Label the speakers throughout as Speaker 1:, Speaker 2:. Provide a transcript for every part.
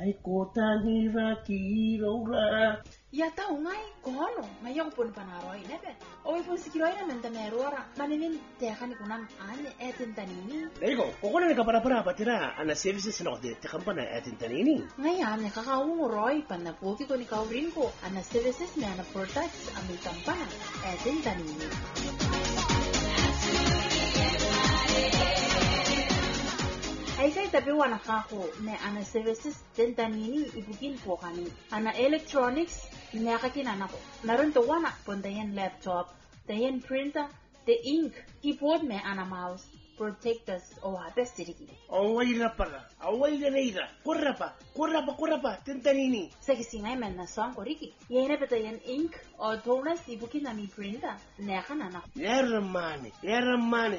Speaker 1: Ay kotangi rakirora.
Speaker 2: Ya tahu ngai kono, mayong pun panaroi nebe. Oi pun sikiroi na mentamero maninin tekan kunam ane etintanini.
Speaker 1: Lego, kokona ni kapara patira ana services na kote tekampana etintanini.
Speaker 2: Ngai ane kakawung roi panna poki ko ni kaurin ko ana services na ana products ami kampana etintanini. Aikai tapi wana kako ne ana services tentanini ibugin po kami. Ana electronics nakakin anako. Naroon to wana pontayan laptop, tayan printer, the ink, keyboard me ana mouse, protectors o habes dirigi.
Speaker 1: Awayla para, awayla neira. Kurapa tentanini.
Speaker 2: Sakisingai men na song koriki. Yena petayan ink o tonas ibugin nami printer nakan anako.
Speaker 1: Yaramane.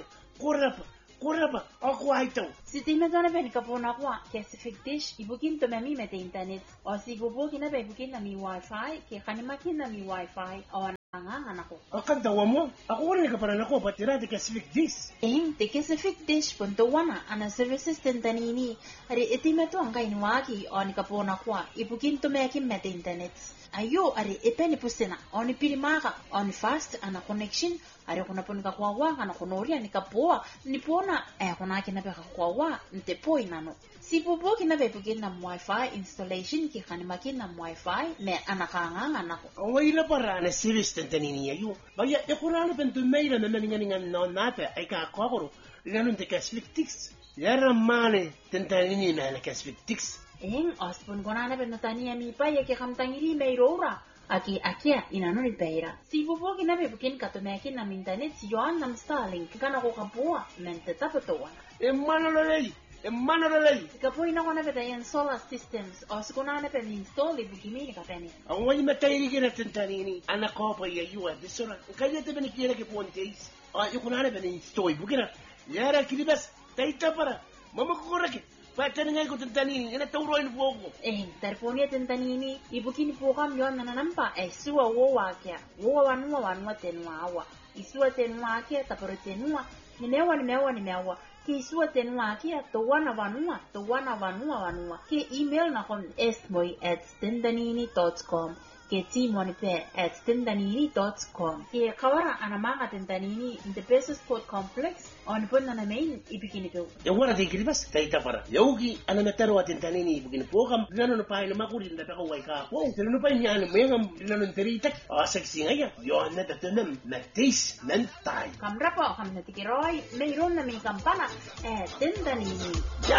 Speaker 1: Kurapa, ako aitaw.
Speaker 2: Si tina dona ben kapona kwa specific dish ibukin to mami mete internet o si bubu kina be ibukin na mi wifi ke kanimakin na mi wifi o nangangan ako.
Speaker 1: Akan tawa mo, ako wala kaparan ako patira de specific dish.
Speaker 2: Te specific dish punto wana ana services tentanini ari itimeto ang kainwaki o ni kapona kwa ibukin to mekin mete internet. Ayo ari ipeni pusena o ni pirimaka o ni fast ana connection. Ari kuna pun kakwawa kana kunoria nikapoa nipona kuna kina be kakwawa ntepo inano si popo kina be bugin na wifi installation ki kana makin na wifi me anakanga nako
Speaker 1: awayla para na service tentanini ayo baya yakurana pentu maila na ningan no napa ay ka kwakoro ganun de kasfitix yaramane tentanini na kasfitix
Speaker 2: ospon gona be natani ami pa ya ki kamtangiri meirora Aki inano ni pera. Si bubo kina be bukin katomekin na internet si Joan nam Starlink kana ko kapua mente tapatoa.
Speaker 1: Emano lelei.
Speaker 2: Kapo ina kona be tayan solar systems o sikona na be install ibukimi ni kapeni.
Speaker 1: Awai matayri kina tentanini ana kopa ya yuwa bisora. Kaya te beni kira ke ponteis. Yukuna na be install ibukina. Yara kiribas taita para. Mama kukorake. Patan ngai ko tentanini ina tawroin fogo.
Speaker 2: Tarponia tentanini ibukin pokam yon nanampa suwa wowa kya. Wowa wanwa tenwa. Isua tenwa kya taporo tenwa. Nimewa. Ki isua tenwa kya to wana wanwa. Ki email na kon esmoy@tentanini.com. Ke timonipe@tentanini.com. Ki kawara anamanga tentanini in the Pesos Port Complex on pun na main ibigin ito.
Speaker 1: Wala de kiribas taita para. Yaugi ana metaro tentanini ibigin pokam dinano pa ina makuri na tako wai ka. Po dinano pa niya ano mayang dinano teritak. Sexy ngaya. Yo na tatanam na taste nantay.
Speaker 2: Kamra po kam natikiroy mayroon na may kampana tentanini.